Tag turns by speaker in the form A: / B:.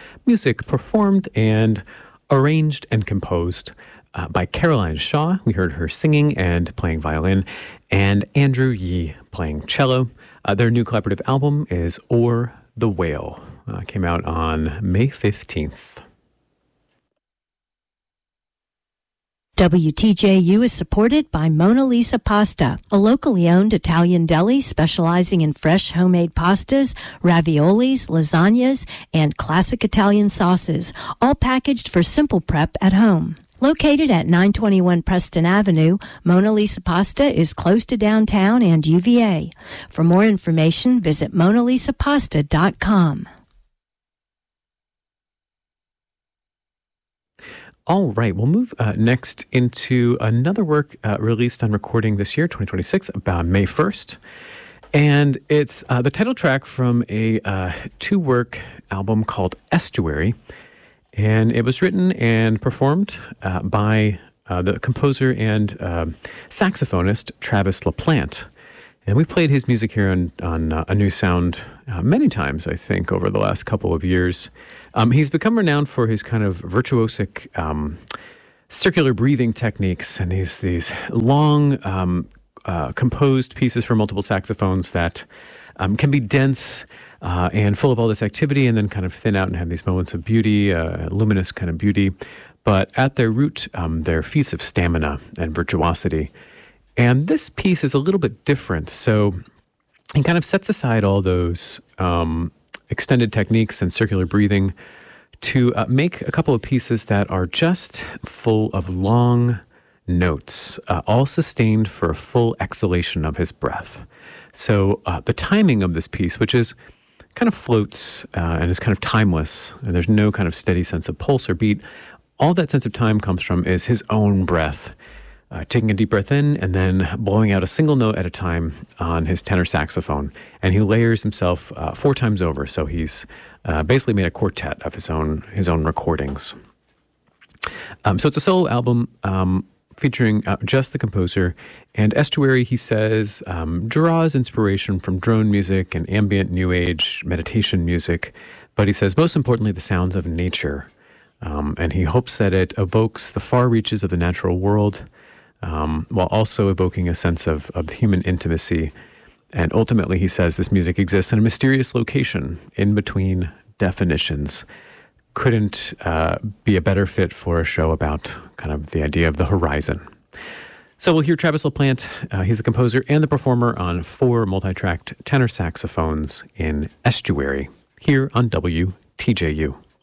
A: Music performed and arranged and composed by Caroline Shaw. We heard her singing and playing violin, and Andrew Yee playing cello. Their new collaborative album is Or the Whale. Came out on May 15th.
B: WTJU is supported by Mona Lisa Pasta, a locally owned Italian deli specializing in fresh homemade pastas, raviolis, lasagnas, and classic Italian sauces, all packaged for simple prep at home. Located at 921 Preston Avenue, Mona Lisa Pasta is close to downtown and UVA. For more information, visit monalisapasta.com.
A: All right, we'll move next into another work released on recording this year, 2026, about May 1st. And it's the title track from a two-work album called Estuary. And it was written and performed by the composer and saxophonist Travis LaPlante. And we played his music here on A New Sound many times, I think, over the last couple of years. He's become renowned for his kind of virtuosic circular breathing techniques and these long composed pieces for multiple saxophones that can be dense and full of all this activity and then kind of thin out and have these moments of beauty, luminous kind of beauty. But at their root, they're feats of stamina and virtuosity. And this piece is a little bit different. So he kind of sets aside all those extended techniques and circular breathing to make a couple of pieces that are just full of long notes, all sustained for a full exhalation of his breath. So the timing of this piece, which is kind of floats and is kind of timeless, and there's no kind of steady sense of pulse or beat, all that sense of time comes from is his own breath. Taking a deep breath in and then blowing out a single note at a time on his tenor saxophone. And he layers himself 4 times over. So he's basically made a quartet of his own recordings. So it's a solo album featuring just the composer. And Estuary, he says, draws inspiration from drone music and ambient new age meditation music. But he says, most importantly, the sounds of nature. And he hopes that it evokes the far reaches of the natural world, while also evoking a sense of human intimacy. And ultimately, he says this music exists in a mysterious location in between definitions. Couldn't be a better fit for a show about kind of the idea of the horizon. So we'll hear Travis LaPlante. He's the composer and the performer on 4 multi-tracked tenor saxophones in Estuary here on WTJU.